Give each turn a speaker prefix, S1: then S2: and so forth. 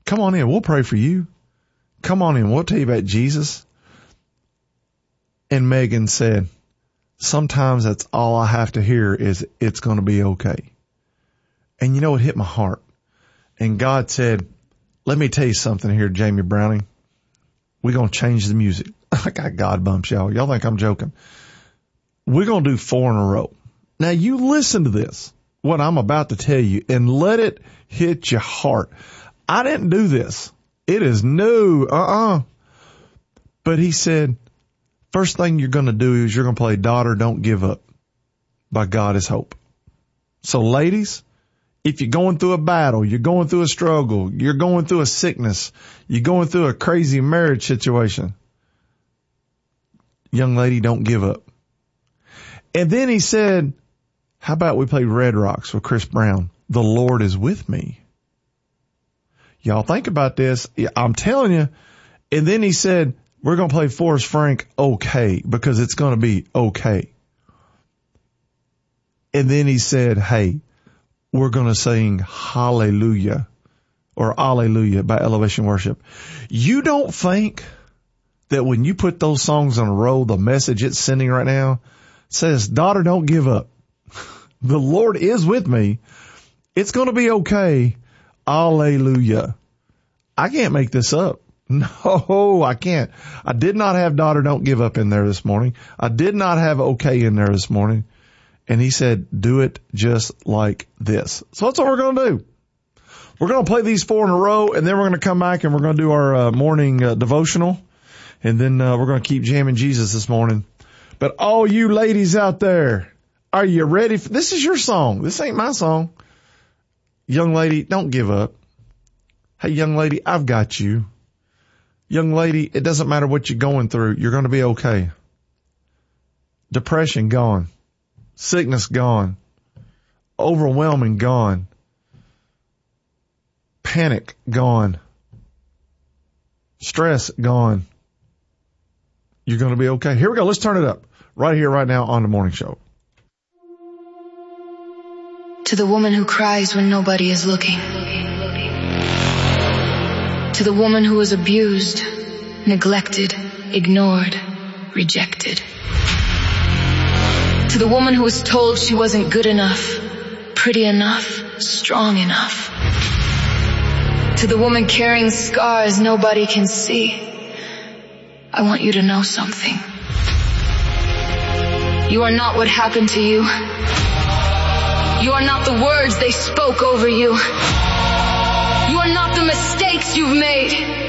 S1: Come on in. We'll pray for you. Come on in. We'll tell you about Jesus. And Megan said, sometimes that's all I have to hear is it's going to be okay. And you know, it hit my heart. And God said, let me tell you something here, Jamie Browning. We're going to change the music. I got God bumps, y'all. Y'all think I'm joking. We're going to do 4 in a row. Now you listen to this, what I'm about to tell you, and let it hit your heart. I didn't do this. It is new. But he said, first thing you're going to do is you're going to play Daughter, Don't Give Up by God Is Hope. So ladies, if you're going through a battle, you're going through a struggle, you're going through a sickness, you're going through a crazy marriage situation, young lady, don't give up. And then he said, how about we play Red Rocks with Chris Brown? The Lord is with me. Y'all think about this. I'm telling you. And then he said, we're going to play Forrest Frank, Okay, because it's going to be okay. And then he said, hey, we're going to sing Hallelujah or Alleluia by Elevation Worship. You don't think that when you put those songs on a roll, the message it's sending right now says, daughter, don't give up. The Lord is with me. It's going to be okay. Alleluia. I can't make this up. No, I can't. I did not have daughter, don't give up in there this morning. I did not have okay in there this morning. And he said, do it just like this. So that's what we're going to do. We're going to play these 4 in a row, and then we're going to come back and we're going to do our morning devotional. And then we're going to keep jamming Jesus this morning. But all you ladies out there, are you ready? This is your song. This ain't my song. Young lady, don't give up. Hey, young lady, I've got you. Young lady, it doesn't matter what you're going through. You're going to be okay. Depression gone. Sickness gone. Overwhelming gone. Panic gone. Stress gone. You're going to be okay. Here we go. Let's turn it up. Right here, right now on the morning show.
S2: To the woman who cries when nobody is looking. To the woman who was abused, neglected, ignored, rejected. To the woman who was told she wasn't good enough, pretty enough, strong enough. To the woman carrying scars nobody can see, I want you to know something. You are not what happened to you. You are not the words they spoke over you. You are not the mistakes you've made.